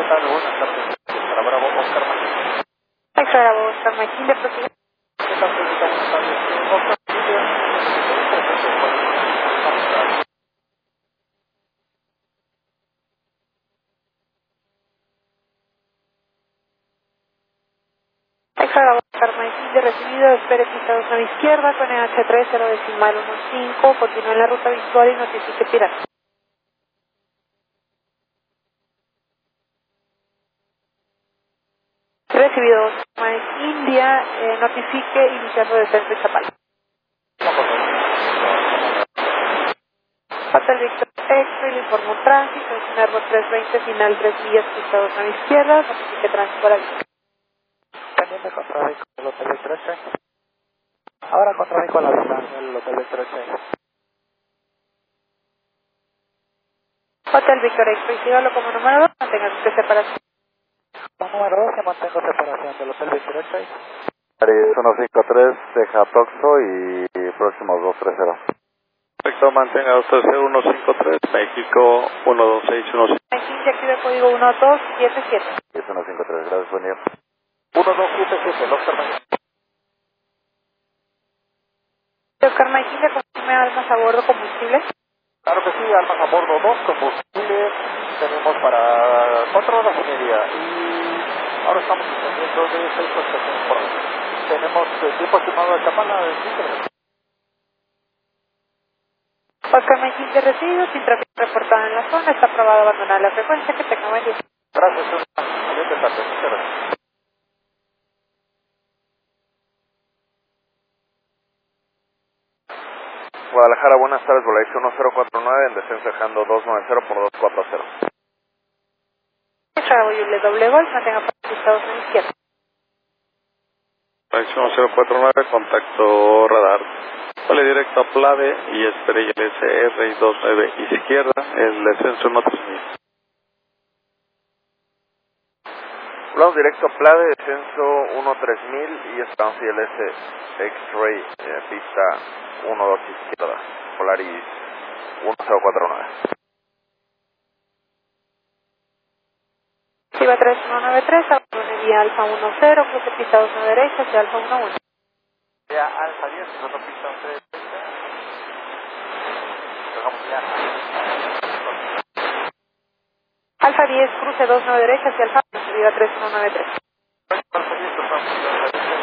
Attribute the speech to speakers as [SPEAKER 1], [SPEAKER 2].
[SPEAKER 1] tal? Buenas tardes. Para Bravo, Oscar Maquín.
[SPEAKER 2] Extra Bravo, Oscar Maquín, de prosigue.
[SPEAKER 1] ¿Qué tal, señorita? Buenas tardes. Oscar
[SPEAKER 2] Extra Bravo, Oscar Maquín, de recibido, espere pisados a la izquierda, con NH3, 0 decimal 15, continúe en la ruta visual y notifique pirata. Recibido, Oscar India, notifique iniciando descenso de Chapala. Hotel Victor Extra, le informó tránsito, es Nervo 320, final 3 millas, pisados a la izquierda, notifique tránsito a la vista.
[SPEAKER 1] También me contradí con el Hotel Victor H. Ahora contradí con la vista del Hotel Victor H.
[SPEAKER 2] Hotel Victor Extra, sígalo como número 2, mantenga usted separación.
[SPEAKER 1] Como número 2, que mantengo separación del Hotel Victor H.
[SPEAKER 3] Paris 153, deja Toxo y próximos 230.
[SPEAKER 4] Perfecto, mantenga usted 0153, México 12616.
[SPEAKER 2] Aquí se activa el código 1277.
[SPEAKER 3] Es 153, gracias, buen día.
[SPEAKER 1] 1277, el Oscar Maquín.
[SPEAKER 2] Oscar Maquín, ¿le consume armas a bordo combustible?
[SPEAKER 1] Claro que sí, armas a bordo 2, combustible. Tenemos para 4 horas y media. Y ahora estamos entendiendo de 6 estaciones por hora. Tenemos tiempo estimado de Chapala de 15 minutos.
[SPEAKER 2] Oscar Maquín, de recibido, sin tráfico reportado en la zona, está aprobado abandonar la frecuencia, que tenga buen día.
[SPEAKER 1] Gracias, adiós de tarde. Muchas gracias.
[SPEAKER 3] Guadalajara, buenas tardes, Volaris 1049, en descenso dejando 290 por 240.
[SPEAKER 2] Extra Boyule doble gol, mantenga pisados a la izquierda.
[SPEAKER 4] Dirección 1049, contacto radar. Vale directo a Plave y espere el SR y 29 izquierda, el descenso no 3000.
[SPEAKER 3] Volamos directo a Plave, descenso 13000 y estamos ILS X-Ray, pista 12 izquierda, Polaris 1049.
[SPEAKER 2] Siva 3193, autonomía Alfa 10, cruce pisados a la derecha hacia Alfa 11.
[SPEAKER 1] Ya, Alfa 10, autopista 3. Dejamos ya.
[SPEAKER 2] Alfa 10, cruce 29 derecha hacia Alfa, subida 3193.
[SPEAKER 1] Alfa 10,